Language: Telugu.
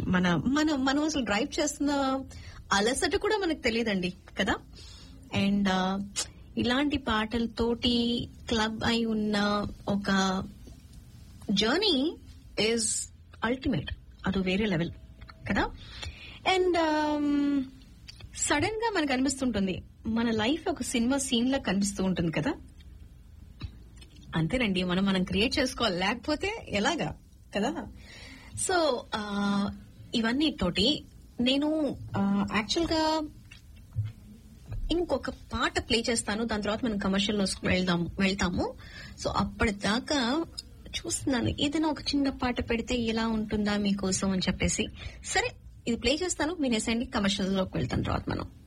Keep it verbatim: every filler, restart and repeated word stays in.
మన మన మనం అసలు డ్రైవ్ చేస్తున్న అలసట కూడా మనకు తెలియదండి కదా. అండ్ ఇలాంటి పాటలతోటి క్లబ్ అయి ఉన్న ఒక జర్నీ ఈజ్ అల్టిమేట్, అది వేరే లెవెల్ కదా. అండ్ సడన్ గా మనకు అనిపిస్తుంటుంది మన లైఫ్ ఒక సినిమా సీన్ లా కనిపిస్తూ ఉంటుంది కదా. అంతేనండి, మనం మనం క్రియేట్ చేసుకోవాలి, లేకపోతే ఎలాగా కదా. సో ఇవన్నీ తోటి నేను యాక్చువల్ గా ఇంకొక పాట ప్లే చేస్తాను, దాని తర్వాత మనం కమర్షియల్ వెళ్దాం వెళ్తాము. సో అప్పటిదాకా చూస్తున్నాను ఏదైనా ఒక చిన్న పాట పెడితే ఎలా ఉంటుందా మీకోసం అని చెప్పేసి. సరే, ఇది ప్లే చేస్తాను, మీరు వేసేయండి, కమర్షియల్ లోకి వెళ్తాను తర్వాత మనం.